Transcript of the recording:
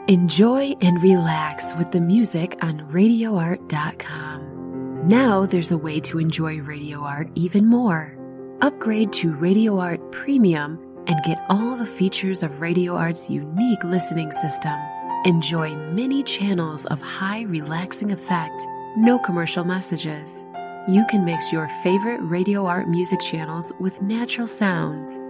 Enjoy and relax with the music on RadioArt.com. Now there's a way to enjoy Radio Art even more. Upgrade to Radio Art Premium and get all the features of Radio Art's unique listening system. Enjoy many channels of high relaxing effect, no commercial messages. You can mix your favorite Radio Art music channels with natural sounds